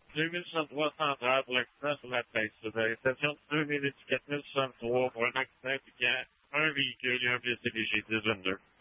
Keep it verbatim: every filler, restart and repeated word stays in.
deux mille soixante-trois central pour l'accident sur la tête. C'est l'arrestation de deux mille quatre mille soixante-trois pour un accident impliquant un véhicule et un blessé léger, dix vingt-deux.